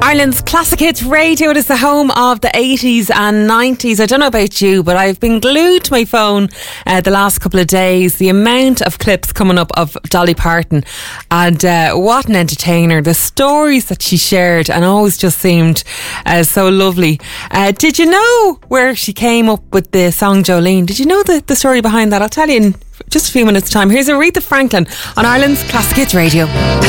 Ireland's Classic Hits Radio. It is the home of the 80s and 90s. I don't know about you, but I've been glued to my phone the last couple of days. The amount of clips coming up of Dolly Parton, and what an entertainer. The stories that she shared and always just seemed so lovely. Did you know where she came up with the song Jolene? Did you know the story behind that? I'll tell you in just a few minutes' time. Here's Aretha Franklin on Ireland's Classic Hits Radio.